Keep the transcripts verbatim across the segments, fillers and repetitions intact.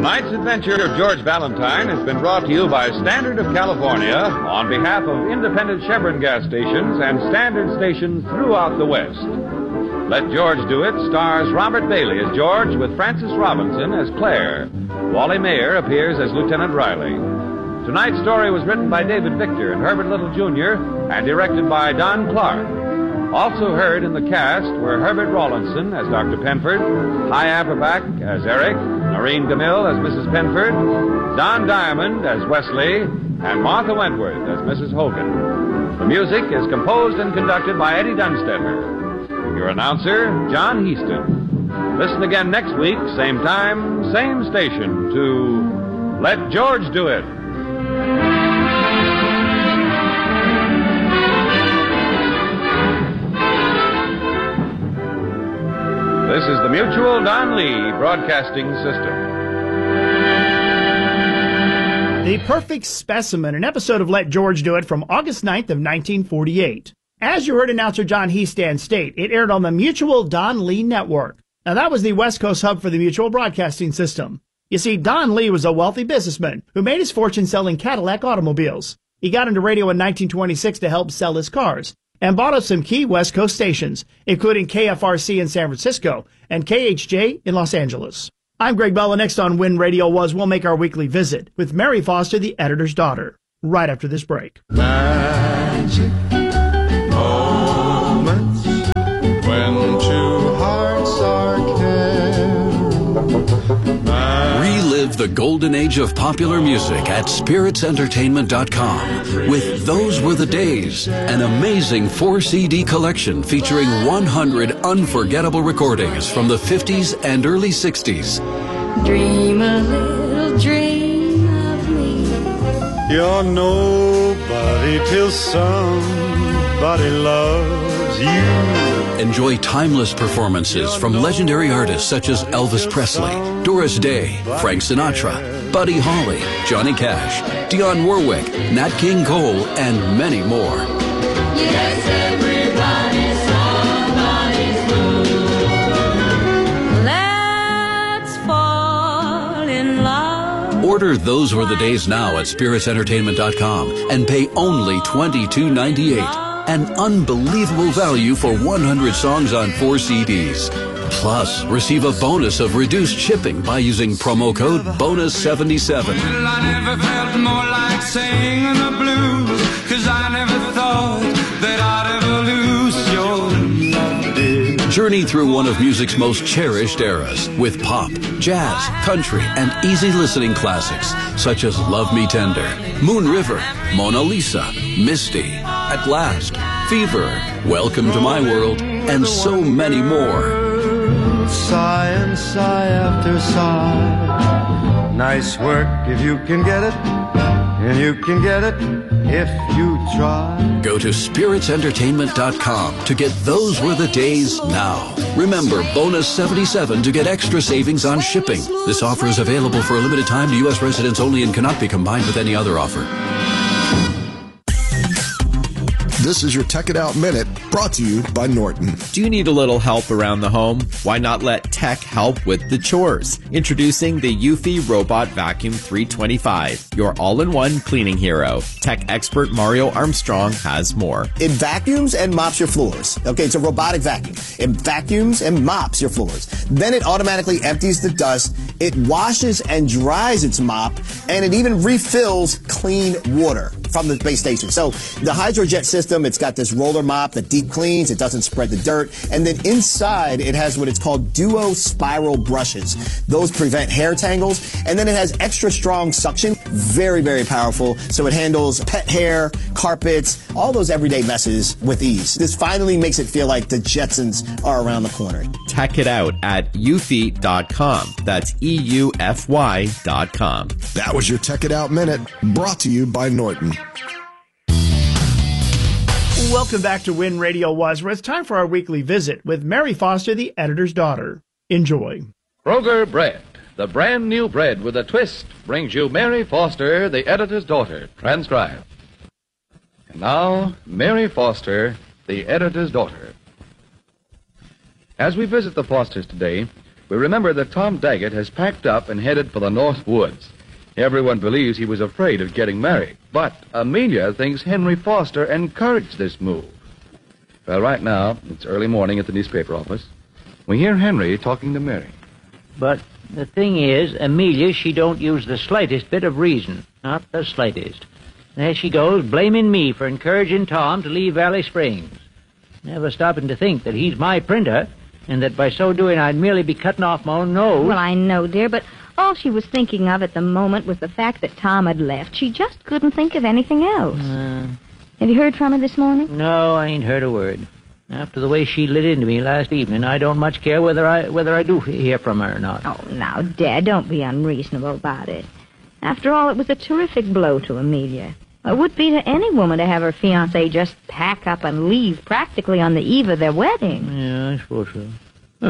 Tonight's adventure of George Valentine has been brought to you by Standard of California on behalf of independent Chevron gas stations and Standard stations throughout the West. Let George Do It stars Robert Bailey as George with Frances Robinson as Claire. Wally Mayer appears as Lieutenant Riley. Tonight's story was written by David Victor and Herbert Little Junior and directed by Don Clark. Also heard in the cast were Herbert Rawlinson as Doctor Penford, Hy Averback as Eric, Noreen Gamil as Missus Penford, Don Diamond as Wesley, and Martha Wentworth as Missus Hogan. The music is composed and conducted by Eddie Dunstedter. Your announcer, John Heaston. Listen again next week, same time, same station, to Let George Do It. This is the Mutual Don Lee Broadcasting System. The Perfect Specimen, an episode of Let George Do It from August ninth of nineteen forty-eight. As you heard announcer John Heaston state, it aired on the Mutual Don Lee Network. Now that was the West Coast hub for the Mutual Broadcasting System. You see, Don Lee was a wealthy businessman who made his fortune selling Cadillac automobiles. He got into radio in nineteen twenty-six to help sell his cars, and bought up some key West Coast stations, including K F R C in San Francisco and K H J in Los Angeles. I'm Greg Bella. Next on When Radio Was, we'll make our weekly visit with Mary Foster, the editor's daughter, right after this break. Magic moments when two hearts are caring. Relive the golden age of popular music at spirits entertainment dot com with Those Were the Days, an amazing four C D collection featuring one hundred unforgettable recordings from the fifties and early sixties. Dream a little dream of me. You're nobody till somebody loves you. Enjoy timeless performances from legendary artists such as Elvis Presley, Doris Day, Frank Sinatra, Buddy Holly, Johnny Cash, Dionne Warwick, Nat King Cole, and many more. Yes, everybody's somebody's moon. Let's fall in love. Order Those Were the Days now at spirits entertainment dot com and pay only twenty-two ninety-eight. An unbelievable value for one hundred songs on four C Ds. Plus, receive a bonus of reduced shipping by using promo code bonus seventy-seven. Well, I never felt more like singing the blues, 'cause I never thought that I'd ever lose your love, dear. Journey through one of music's most cherished eras with pop, jazz, country, and easy listening classics such as Love Me Tender, Moon River, Mona Lisa, Misty, At Last, Fever, Welcome to My World, and so many more. Sigh and sigh after sigh. Nice work if you can get it, and you can get it if you try. Go to spirits entertainment dot com to get Those Were the Days now. Remember, bonus seventy-seven to get extra savings on shipping. This offer is available for a limited time to U S residents only and cannot be combined with any other offer. This is your Tech It Out Minute, brought to you by Norton. Do you need a little help around the home? Why not let tech help with the chores? Introducing the Eufy Robot Vacuum three twenty-five, your all-in-one cleaning hero. Tech expert Mario Armstrong has more. It vacuums and mops your floors. Okay, it's a robotic vacuum. It vacuums and mops your floors. Then it automatically empties the dust. It washes and dries its mop, and it even refills clean water from the base station. So the HydroJet system, it's got this roller mop that deep cleans, it doesn't spread the dirt, and then inside it has what it's called duo spiral brushes. Those prevent hair tangles, and then it has extra strong suction, very, very powerful, so it handles pet hair, carpets, all those everyday messes with ease. This finally makes it feel like the Jetsons are around the corner. Tech it out at eufy dot com. That's E U F Y dot com. That was your Tech It Out Minute, brought to you by Norton. Welcome back to When Radio Was, where it's time for our weekly visit with Mary Foster, the editor's daughter. Enjoy. Kroger Bread, the brand new bread with a twist, brings you Mary Foster, the editor's daughter, transcribed. And now, Mary Foster, the editor's daughter. As we visit the Fosters today, We remember that Tom Daggett has packed up and headed for the North Woods. Everyone believes he was afraid of getting married, but Amelia thinks Henry Foster encouraged this move. Well, right now, it's early morning at the newspaper office. We hear Henry talking to Mary. But the thing is, Amelia, she don't use the slightest bit of reason. Not the slightest. There she goes, blaming me for encouraging Tom to leave Valley Springs. Never stopping to think that he's my printer, and that by so doing I'd merely be cutting off my own nose. Well, I know, dear, but all she was thinking of at the moment was the fact that Tom had left. She just couldn't think of anything else. Uh, Have you heard from her this morning? No, I ain't heard a word. After the way she lit into me last evening, I don't much care whether I whether I do hear from her or not. Oh, now, Dad, don't be unreasonable about it. After all, it was a terrific blow to Amelia. It would be to any woman to have her fiancé just pack up and leave practically on the eve of their wedding. Yeah, I suppose so.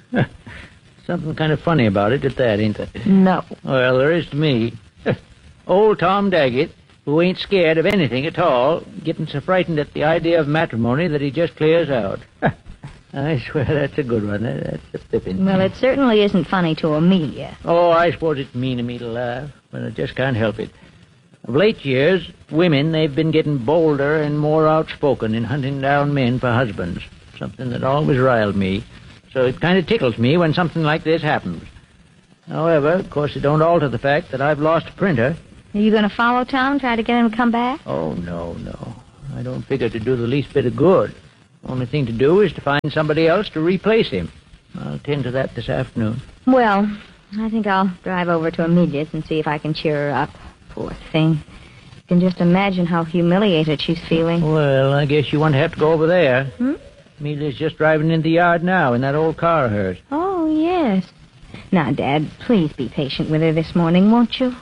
Something kind of funny about it at that, ain't there? No. Well, there is to me. Old Tom Daggett, who ain't scared of anything at all, getting so frightened at the idea of matrimony that he just clears out. I swear that's a good one. That's a pippin. Well, it certainly isn't funny to Amelia. Oh, I suppose it's mean of me to laugh, but I just can't help it. Of late years, women, they've been getting bolder and more outspoken in hunting down men for husbands, something that always riled me. So it kind of tickles me when something like this happens. However, of course, it don't alter the fact that I've lost a printer. Are you going to follow Tom, try to get him to come back? Oh, no, no. I don't figure to do the least bit of good. Only thing to do is to find somebody else to replace him. I'll tend to that this afternoon. Well, I think I'll drive over to Amelia's and see if I can cheer her up. Poor thing. You can just imagine how humiliated she's feeling. Well, I guess you won't have to go over there. Hmm? Amelia's just driving in the yard now in that old car of hers. Oh, yes. Now, Dad, please be patient with her this morning, won't you?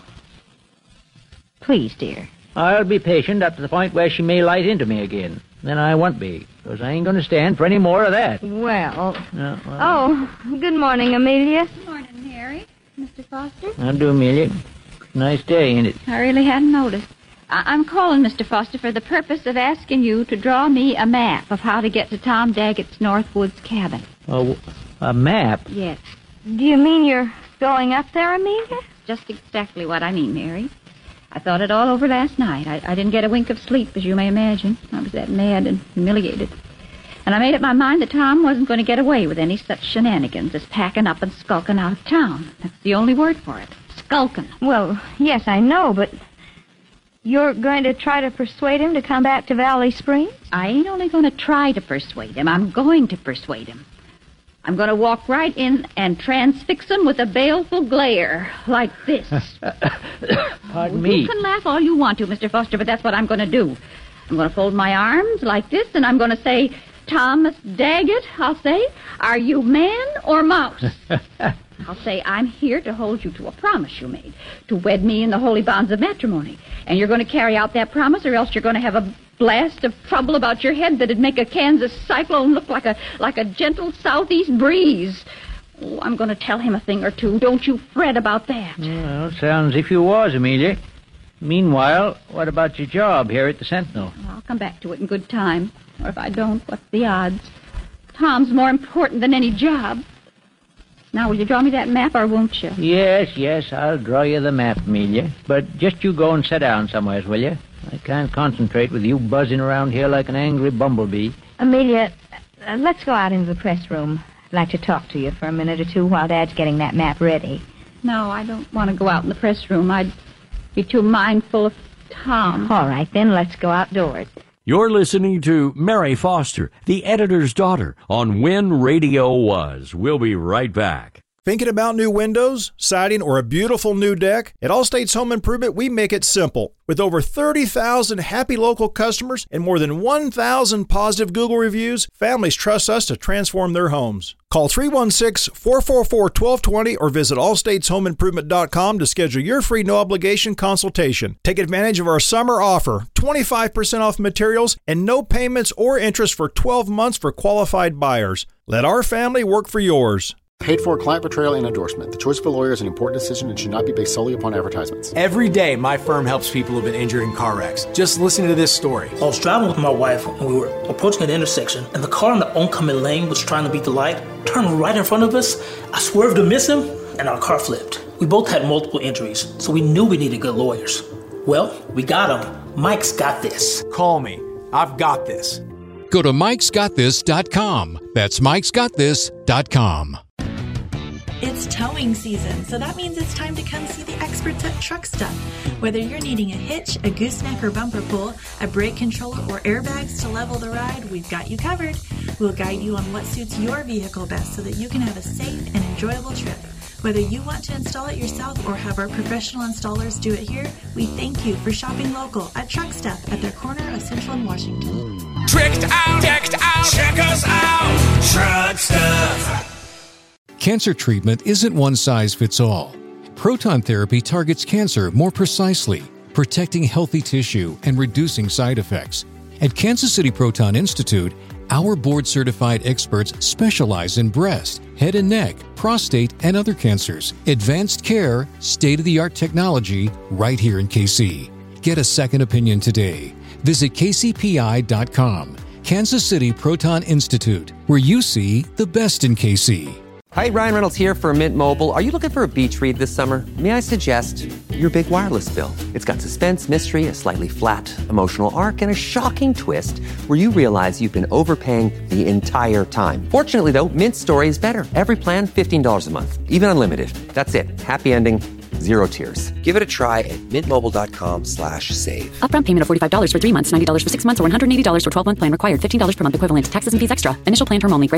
Please, dear. I'll be patient up to the point where she may light into me again. Then I won't be, because I ain't going to stand for any more of that. Well... No, well oh, good morning, Amelia. Good morning, Mary. Mister Foster? I'll do, Amelia. Nice day, ain't it? I really hadn't noticed. I- I'm calling, Mister Foster, for the purpose of asking you to draw me a map of how to get to Tom Daggett's Northwoods cabin. Oh, a map? Yes. Do you mean you're going up there, Amelia? Just exactly what I mean, Mary. I thought it all over last night. I, I didn't get a wink of sleep, as you may imagine. I was that mad and humiliated. And I made up my mind that Tom wasn't going to get away with any such shenanigans as packing up and skulking out of town. That's the only word for it. Skulking. Well, yes, I know, but you're going to try to persuade him to come back to Valley Springs? I ain't only going to try to persuade him. I'm going to persuade him. I'm going to walk right in and transfix him with a baleful glare, like this. Pardon me. You can laugh all you want to, Mister Foster, but that's what I'm going to do. I'm going to fold my arms like this, and I'm going to say, Thomas Daggett, I'll say, are you man or mouse? I'll say, I'm here to hold you to a promise you made, to wed me in the holy bonds of matrimony. And you're going to carry out that promise, or else you're going to have a blast of trouble about your head that'd make a Kansas cyclone look like a like a gentle southeast breeze. Oh, I'm going to tell him a thing or two. Don't you fret about that. Well, sounds if you was, Amelia. Meanwhile, what about your job here at the Sentinel? I'll come back to it in good time. Or if I don't, what's the odds? Tom's more important than any job. Now, will you draw me that map, or won't you? Yes, yes, I'll draw you the map, Amelia. But just you go and sit down somewheres, will you? I can't concentrate with you buzzing around here like an angry bumblebee. Amelia, uh, let's go out into the press room. I'd like to talk to you for a minute or two while Dad's getting that map ready. No, I don't want to go out in the press room. I'd be too mindful of Tom. All right, then, let's go outdoors. You're listening to Mary Foster, the editor's daughter, on When Radio Was. We'll be right back. Thinking about new windows, siding, or a beautiful new deck? At Allstate's Home Improvement, we make it simple. With over thirty thousand happy local customers and more than one thousand positive Google reviews, families trust us to transform their homes. Call three one six, four four four, one two two zero or visit all states home improvement dot com to schedule your free no-obligation consultation. Take advantage of our summer offer, twenty-five percent off materials and no payments or interest for twelve months for qualified buyers. Let our family work for yours. Paid for client portrayal and endorsement. The choice of a lawyer is an important decision and should not be based solely upon advertisements. Every day, my firm helps people who've been injured in car wrecks. Just listen to this story. I was driving with my wife and we were approaching an intersection, and the car in the oncoming lane was trying to beat the light, turned right in front of us. I swerved to miss him, and our car flipped. We both had multiple injuries, so we knew we needed good lawyers. Well, we got him. Mike's got this. Call me. I've got this. Go to mikes got this dot com. That's mikes got this dot com. It's towing season, so that means it's time to come see the experts at Truck Stuff. Whether you're needing a hitch, a gooseneck or bumper pull, a brake controller, or airbags to level the ride, we've got you covered. We'll guide you on what suits your vehicle best so that you can have a safe and enjoyable trip. Whether you want to install it yourself or have our professional installers do it here, we thank you for shopping local at Truck Stuff at their corner of Central and Washington. Tricked out, decked out, check us out, Truck Stuff. Cancer treatment isn't one size fits all. Proton therapy targets cancer more precisely, protecting healthy tissue and reducing side effects. At Kansas City Proton Institute, our board-certified experts specialize in breast, head and neck, prostate, and other cancers. Advanced care, state-of-the-art technology, right here in K C. Get a second opinion today. Visit K C P I dot com. Kansas City Proton Institute, where you see the best in K C. Hi, Ryan Reynolds here for Mint Mobile. Are you looking for a beach read this summer? May I suggest your big wireless bill? It's got suspense, mystery, a slightly flat, emotional arc, and a shocking twist where you realize you've been overpaying the entire time. Fortunately, though, Mint's story is better. Every plan, fifteen dollars a month, even unlimited. That's it. Happy ending, zero tears. Give it a try at mintmobile.com slash save. Upfront payment of forty-five dollars for three months, ninety dollars for six months, or one hundred eighty dollars for twelve-month plan required. fifteen dollars per month equivalent. Taxes and fees extra. Initial plan term only. Gray